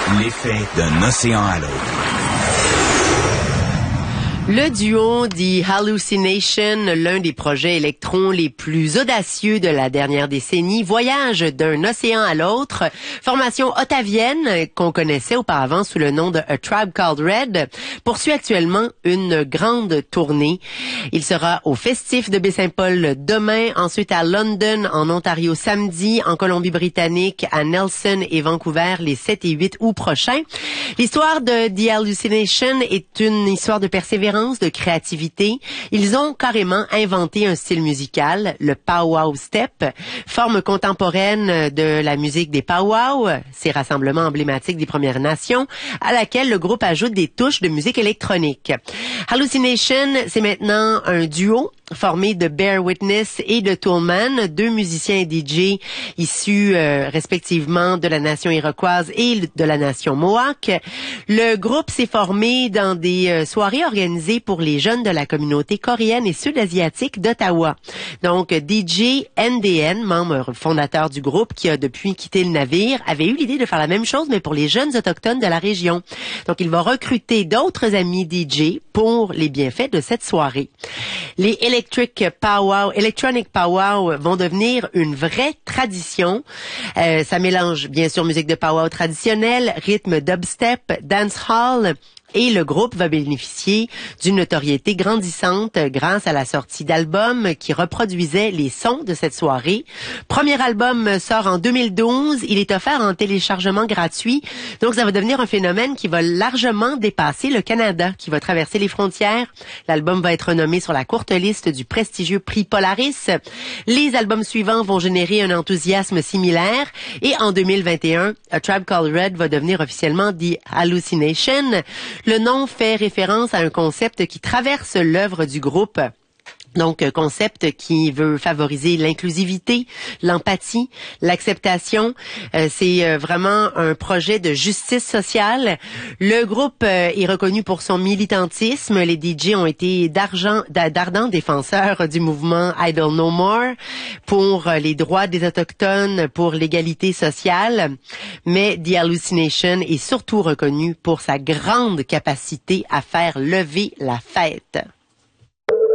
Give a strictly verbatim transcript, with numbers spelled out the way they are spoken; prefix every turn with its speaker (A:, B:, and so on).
A: L'effet d'un océan à l'autre.
B: Le duo The Hallucination, l'un des projets électrons les plus audacieux de la dernière décennie, voyage d'un océan à l'autre. Formation ottavienne, qu'on connaissait auparavant sous le nom de A Tribe Called Red, poursuit actuellement une grande tournée. Il sera au Festif de Baie-Saint-Paul demain, ensuite à London, en Ontario samedi, en Colombie-Britannique, à Nelson et Vancouver les sept et huit août prochains. L'histoire de The Hallucination est une histoire de persévérance, de créativité. Ils ont carrément inventé un style musical, le powwow step, forme contemporaine de la musique des powwow, ces rassemblements emblématiques des Premières Nations, à laquelle le groupe ajoute des touches de musique électronique. Hallucination, c'est maintenant un duo formé de Bear Witness et de Toolman, deux musiciens et D J issus euh, respectivement de la nation iroquoise et de la nation Mohawk. Le groupe s'est formé dans des euh, soirées organisées pour les jeunes de la communauté coréenne et sud-asiatique d'Ottawa. Donc, D J N D N, membre fondateur du groupe qui a depuis quitté le navire, avait eu l'idée de faire la même chose, mais pour les jeunes autochtones de la région. Donc, il va recruter d'autres amis D J pour les bienfaits de cette soirée. Les Electric Powwow, Electronic Powwow vont devenir une vraie tradition. Euh, ça mélange bien sûr musique de powwow traditionnelle, rythme dubstep, dancehall. Et le groupe va bénéficier d'une notoriété grandissante grâce à la sortie d'albums qui reproduisaient les sons de cette soirée. Premier album sort en deux mille douze. Il est offert en téléchargement gratuit. Donc, ça va devenir un phénomène qui va largement dépasser le Canada, qui va traverser les frontières. L'album va être nommé sur la courte liste du prestigieux prix Polaris. Les albums suivants vont générer un enthousiasme similaire. Et en deux mille vingt et un, A Tribe Called Red va devenir officiellement The Hallucination. Le nom fait référence à un concept qui traverse l'œuvre du groupe. Donc, un concept qui veut favoriser l'inclusivité, l'empathie, l'acceptation. Euh, c'est euh, vraiment un projet de justice sociale. Le groupe euh, est reconnu pour son militantisme. Les D J ont été d'argent, d'ardents défenseurs du mouvement Idle No More pour euh, les droits des Autochtones, pour l'égalité sociale. Mais The Hallucination est surtout reconnu pour sa grande capacité à faire lever la fête.